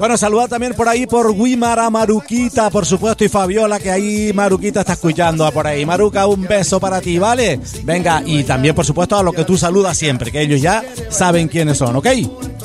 Bueno, saluda también por ahí por Wimar a Maruquita, por supuesto, y Fabiola, que ahí Maruquita está escuchando por ahí. Maruca, un beso para ti, ¿vale? Venga, y también, por supuesto, a los que tú saludas siempre, que ellos ya saben quiénes son, ¿ok?